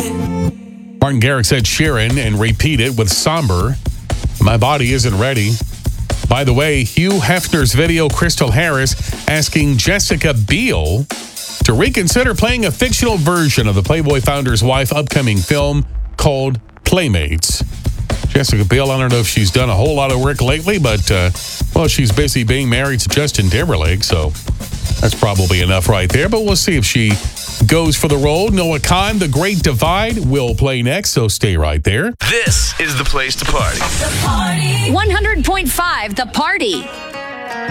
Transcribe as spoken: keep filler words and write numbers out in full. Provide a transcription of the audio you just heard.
Martin Garrix said Sheeran and repeat it with somber. My body isn't ready. By the way, Hugh Hefner's video, Crystal Harris asking Jessica Biel to reconsider playing a fictional version of the Playboy founder's wife upcoming film called Playmates. Jessica Biel, I don't know if she's done a whole lot of work lately, but, uh, well, she's busy being married to Justin Timberlake, so that's probably enough right there. But we'll see if she goes for the role. Noah Khan, The Great Divide, will play next, so stay right there. This is the place to party. The Party. one hundred point five The Party.